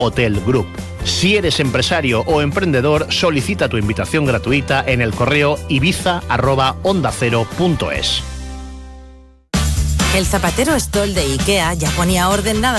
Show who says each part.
Speaker 1: Hotel Group. Si eres empresario o emprendedor, solicita tu invitación gratuita en el correo ibiza@ondacero.es.
Speaker 2: El zapatero Stoll de IKEA ya ponía orden nada